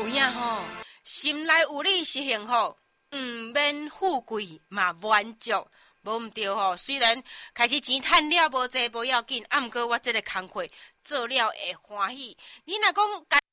有影吼，心内有你是幸福，免富贵嘛满足。无毋对吼，虽然开始钱趁了无济无要紧，毋过我这个工课做了会欢喜。你若讲